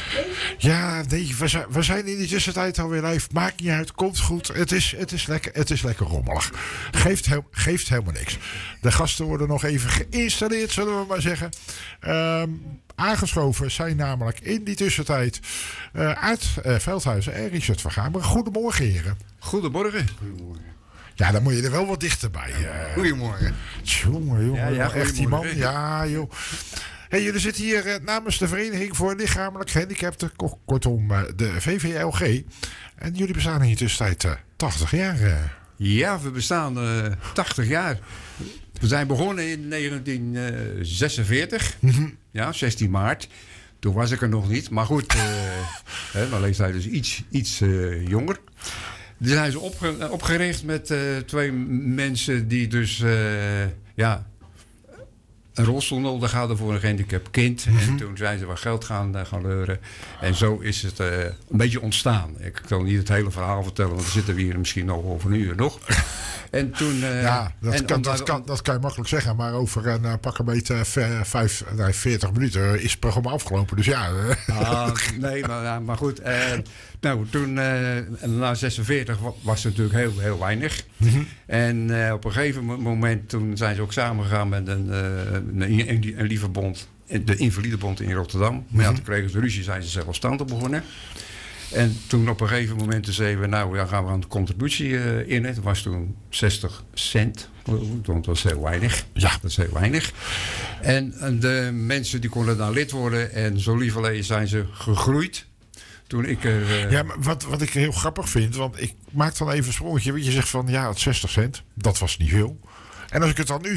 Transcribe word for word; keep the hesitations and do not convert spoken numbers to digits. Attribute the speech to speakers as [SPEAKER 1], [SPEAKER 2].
[SPEAKER 1] Ja, nee, we zijn, we zijn in die tussentijd alweer live. Maakt niet uit, komt goed. Het is, het is, lekker, het is lekker rommelig. Geeft, heel, geeft helemaal niks. De gasten worden nog even geïnstalleerd, zullen we maar zeggen. Um, aangeschoven zijn namelijk in die tussentijd uh, uit uh, Veldhuizen en Richard van Gameren. Goedemorgen, heren.
[SPEAKER 2] Goedemorgen. Goedemorgen.
[SPEAKER 1] Ja, dan moet je er wel wat dichterbij. Uh.
[SPEAKER 2] Goedemorgen.
[SPEAKER 1] Jongen, jongen.
[SPEAKER 2] Ja, ja,
[SPEAKER 1] echt die man. Ja, joh. Hey, jullie zitten hier uh, namens de Vereniging voor Lichamelijk Gehandicapten, kortom uh, de V V L G. En jullie bestaan in de tussentijd uh, tachtig jaar. Uh.
[SPEAKER 2] Ja, we bestaan uh, tachtig jaar. We zijn begonnen in negentien zesenveertig. Mm-hmm. Ja, zestien maart. Toen was ik er nog niet. Maar goed, uh, hè, mijn leeftijd is iets, iets uh, jonger. Toen zijn ze opge- opgericht met uh, twee mensen die dus... Uh, ja, een rolstoel nodig hadden voor een gehandicapt kind. Mm-hmm. En toen zijn ze wat geld gaan, uh, gaan leuren. En zo is het uh, een beetje ontstaan. Ik kan niet het hele verhaal vertellen, want dan zitten we hier misschien nog over een uur nog. En toen... Uh,
[SPEAKER 1] ja, dat,
[SPEAKER 2] en
[SPEAKER 1] kan,
[SPEAKER 2] omdat,
[SPEAKER 1] dat, kan, dat kan je makkelijk zeggen. Maar over een uh, pak een beetje vijf, nee, veertig minuten is het programma afgelopen. Dus ja...
[SPEAKER 2] Ah, nee, maar, maar goed. Uh, nou, toen... Uh, na zesenveertig was het natuurlijk heel, heel weinig. Mm-hmm. En uh, op een gegeven moment... toen zijn ze ook samengegaan met een, uh, een, een, een lieve bond. De Invalidebond in Rotterdam. Mm-hmm. Maar ja, toen kregen ze ruzie, zijn ze zelfstandig begonnen. En toen op een gegeven moment zeiden we... nou, dan gaan we aan de contributie uh, in. Het was toen zestig cent. Want dat was heel weinig. Ja, dat is heel weinig. En, en de mensen die konden dan lid worden. En zo lieverlee zijn ze gegroeid. Toen ik er... Uh...
[SPEAKER 1] Ja, maar wat, wat ik heel grappig vind... want ik maak dan even een sprongetje. Want je zegt van, ja, het zestig cent. Dat was niet veel. En als ik het dan nu